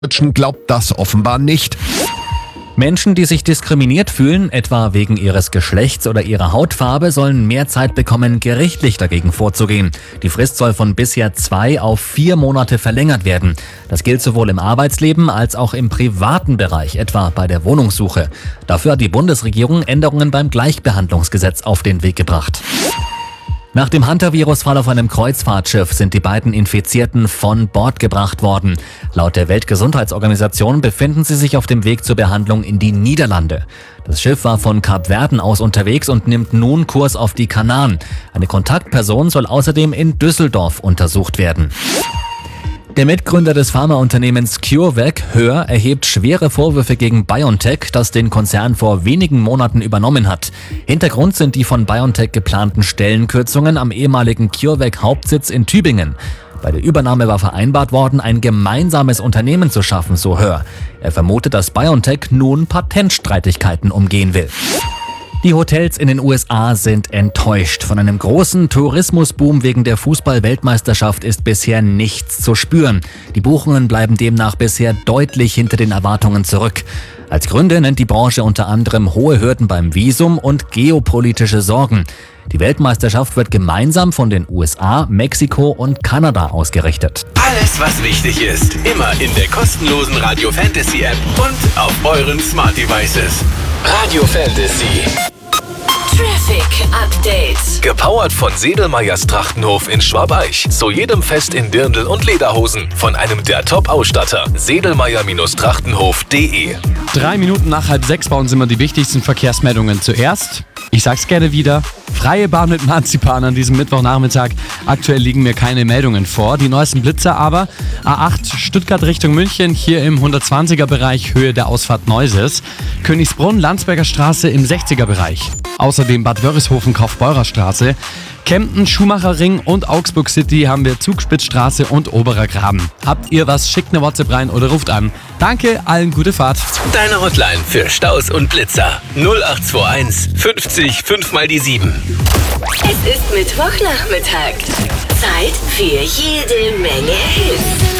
glaubt das offenbar nicht. Menschen, die sich diskriminiert fühlen, etwa wegen ihres Geschlechts oder ihrer Hautfarbe, sollen mehr Zeit bekommen, gerichtlich dagegen vorzugehen. Die Frist soll von bisher 2 auf 4 Monate verlängert werden. Das gilt sowohl im Arbeitsleben als auch im privaten Bereich, etwa bei der Wohnungssuche. Dafür hat die Bundesregierung Änderungen beim Gleichbehandlungsgesetz auf den Weg gebracht. Nach dem Hunter-Virus-Fall auf einem Kreuzfahrtschiff sind die beiden Infizierten von Bord gebracht worden. Laut der Weltgesundheitsorganisation befinden sie sich auf dem Weg zur Behandlung in die Niederlande. Das Schiff war von Kapverden aus unterwegs und nimmt nun Kurs auf die Kanaren. Eine Kontaktperson soll außerdem in Düsseldorf untersucht werden. Der Mitgründer des Pharmaunternehmens CureVac, Höhr, erhebt schwere Vorwürfe gegen BioNTech, das den Konzern vor wenigen Monaten übernommen hat. Hintergrund sind die von BioNTech geplanten Stellenkürzungen am ehemaligen CureVac-Hauptsitz in Tübingen. Bei der Übernahme war vereinbart worden, ein gemeinsames Unternehmen zu schaffen, so Höhr. Er vermutet, dass BioNTech nun Patentstreitigkeiten umgehen will. Die Hotels in den USA sind enttäuscht. Von einem großen Tourismusboom wegen der Fußball-Weltmeisterschaft ist bisher nichts zu spüren. Die Buchungen bleiben demnach bisher deutlich hinter den Erwartungen zurück. Als Gründe nennt die Branche unter anderem hohe Hürden beim Visum und geopolitische Sorgen. Die Weltmeisterschaft wird gemeinsam von den USA, Mexiko und Kanada ausgerichtet. Alles, was wichtig ist, immer in der kostenlosen Radio Fantasy App und auf euren Smart Devices. Radio Fantasy. Traffic Update. Gepowert von Sedelmeyers Trachtenhof in Schwabeich. Zu jedem Fest in Dirndl und Lederhosen. Von einem der Top-Ausstatter. Sedelmeyer-Trachtenhof.de. 3 Minuten nach 5:30 bei uns immer die wichtigsten Verkehrsmeldungen zuerst. Ich sag's gerne wieder. Freie Bahn mit Marzipan an diesem Mittwochnachmittag. Aktuell liegen mir keine Meldungen vor. Die neuesten Blitzer aber: A8 Stuttgart Richtung München, hier im 120er-Bereich, Höhe der Ausfahrt Neuses. Königsbrunn, Landsberger Straße im 60er-Bereich. Außerdem Bad Wörishofen, Kaufbeurer Straße. Kempten, Schumacherring und Augsburg City haben wir Zugspitzstraße und Oberer Graben. Habt ihr was, schickt eine WhatsApp rein oder ruft an. Danke, allen gute Fahrt. Deine Hotline für Staus und Blitzer. 0821 50 5 mal die 7. Es ist Mittwochnachmittag. Zeit für jede Menge Hits.